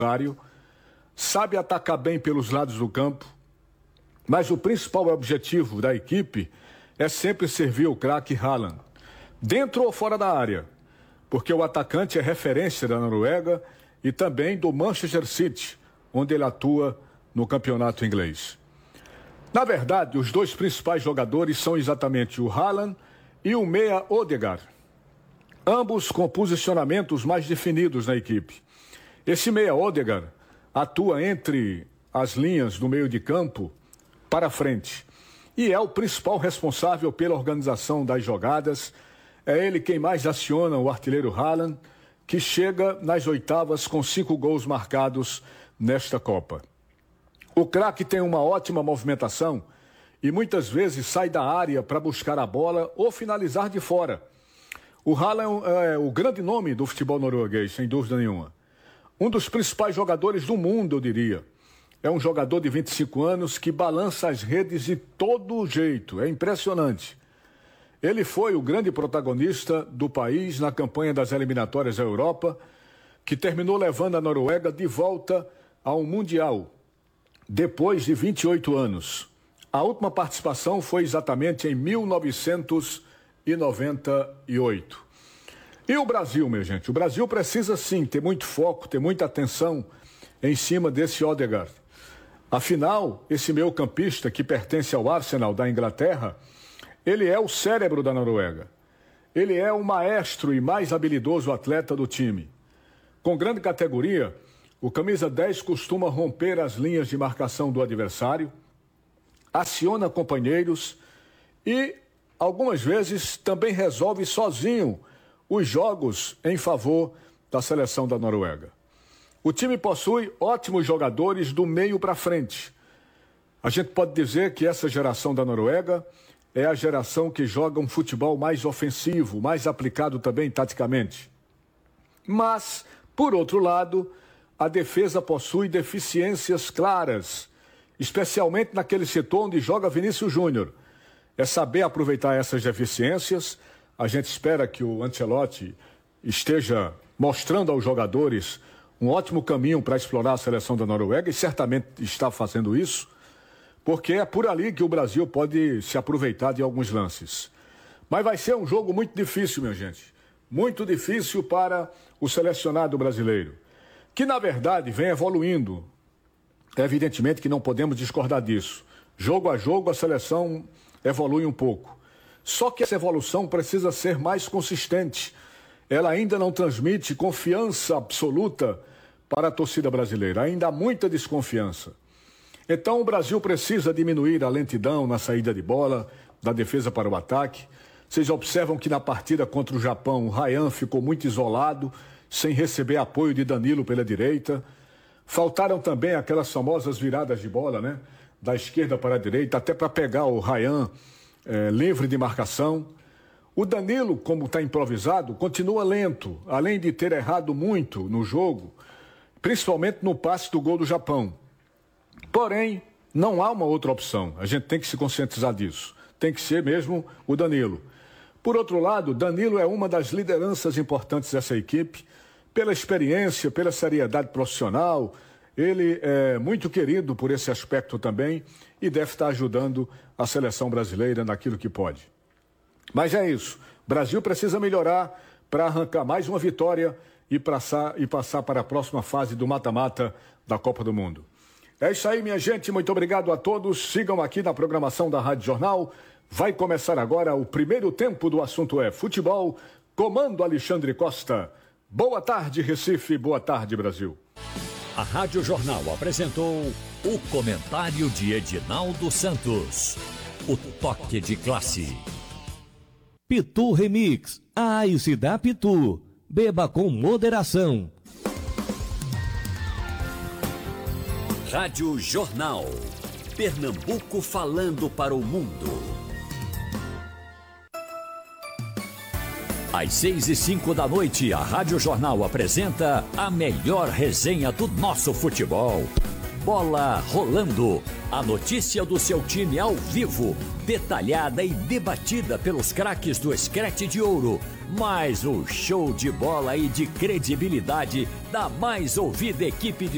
adversário, sabe atacar bem pelos lados do campo, mas o principal objetivo da equipe é sempre servir o craque Haaland, dentro ou fora da área, porque o atacante é referência da Noruega e também do Manchester City, onde ele atua no campeonato inglês. Na verdade, os dois principais jogadores são exatamente o Haaland e o meia Ødegaard, ambos com posicionamentos mais definidos na equipe. Esse meia Ødegaard atua entre as linhas do meio de campo para frente e é o principal responsável pela organização das jogadas. É ele quem mais aciona o artilheiro Haaland, que chega nas oitavas com 5 gols marcados nesta Copa. O craque tem uma ótima movimentação e muitas vezes sai da área para buscar a bola ou finalizar de fora. O Haaland é o grande nome do futebol norueguês, sem dúvida nenhuma. Um dos principais jogadores do mundo, eu diria. É um jogador de 25 anos que balança as redes de todo jeito. É impressionante. Ele foi o grande protagonista do país na campanha das eliminatórias da Europa, que terminou levando a Noruega de volta ao Mundial, depois de 28 anos. A última participação foi exatamente em 1998. E o Brasil, minha gente? O Brasil precisa sim ter muito foco, ter muita atenção em cima desse Ødegaard. Afinal, esse meio-campista que pertence ao Arsenal da Inglaterra, ele é o cérebro da Noruega. Ele é o maestro e mais habilidoso atleta do time. Com grande categoria, o camisa 10 costuma romper as linhas de marcação do adversário, aciona companheiros e, algumas vezes, também resolve sozinho os jogos em favor da seleção da Noruega. O time possui ótimos jogadores do meio para frente. A gente pode dizer que essa geração da Noruega é a geração que joga um futebol mais ofensivo, mais aplicado também taticamente. Mas, por outro lado, a defesa possui deficiências claras, especialmente naquele setor onde joga Vinícius Júnior. É saber aproveitar essas deficiências. A gente espera que o Ancelotti esteja mostrando aos jogadores um ótimo caminho para explorar a seleção da Noruega e certamente está fazendo isso, porque é por ali que o Brasil pode se aproveitar de alguns lances. Mas vai ser um jogo muito difícil, minha gente. Muito difícil para o selecionado brasileiro, que na verdade vem evoluindo. Evidentemente que não podemos discordar disso. Jogo a jogo a seleção evolui um pouco. Só que essa evolução precisa ser mais consistente. Ela ainda não transmite confiança absoluta para a torcida brasileira. Ainda há muita desconfiança. Então o Brasil precisa diminuir a lentidão na saída de bola, da defesa para o ataque. Vocês observam que na partida contra o Japão, o Ryan ficou muito isolado, sem receber apoio de Danilo pela direita. Faltaram também aquelas famosas viradas de bola, né? Da esquerda para a direita, até para pegar o Ryan livre de marcação. O Danilo, como está improvisado, continua lento, além de ter errado muito no jogo, principalmente no passe do gol do Japão. Porém, não há uma outra opção. A gente tem que se conscientizar disso. Tem que ser mesmo o Danilo. Por outro lado, Danilo é uma das lideranças importantes dessa equipe, pela experiência, pela seriedade profissional. Ele é muito querido por esse aspecto também e deve estar ajudando a seleção brasileira naquilo que pode. Mas é isso. O Brasil precisa melhorar para arrancar mais uma vitória e passar para a próxima fase do mata-mata da Copa do Mundo. É isso aí, minha gente. Muito obrigado a todos. Sigam aqui na programação da Rádio Jornal. Vai começar agora o primeiro tempo do Assunto é Futebol. Comando Alexandre Costa. Boa tarde, Recife. Boa tarde, Brasil. A Rádio Jornal apresentou o comentário de Edinaldo Santos. O toque de classe. Pitu Remix. A Ice da Pitu. Beba com moderação. Rádio Jornal. Pernambuco falando para o mundo. Às 6h05 da noite, a Rádio Jornal apresenta a melhor resenha do nosso futebol. Bola rolando. A notícia do seu time ao vivo, detalhada e debatida pelos craques do Scratch de Ouro. Mais um show de bola e de credibilidade da mais ouvida equipe de